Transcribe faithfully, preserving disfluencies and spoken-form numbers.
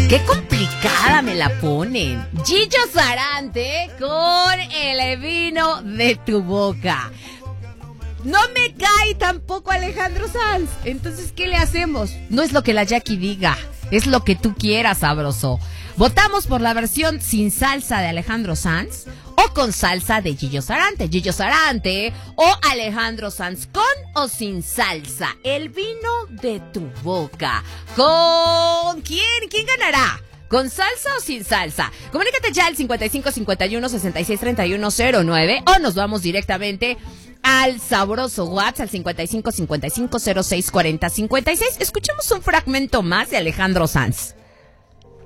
Qué complicada me la ponen. Gillo Sarante con el vino de tu boca. No me cae tampoco Alejandro Sanz. Entonces, ¿qué le hacemos? No es lo que la Jackie diga, es lo que tú quieras, sabroso. Votamos por la versión sin salsa de Alejandro Sanz o con salsa de Gillo Sarante. Gillo Sarante o Alejandro Sanz, con o sin salsa. El vino de tu boca. ¿Con quién? ¿Quién ganará? ¿Con salsa o sin salsa? Comunícate ya al cincuenta y cinco cincuenta y uno sesenta y seis treinta y uno cero nueve o nos vamos directamente al sabroso WhatsApp al cincuenta y cinco cincuenta y cinco cero seis cuarenta cincuenta y seis. Escuchemos un fragmento más de Alejandro Sanz.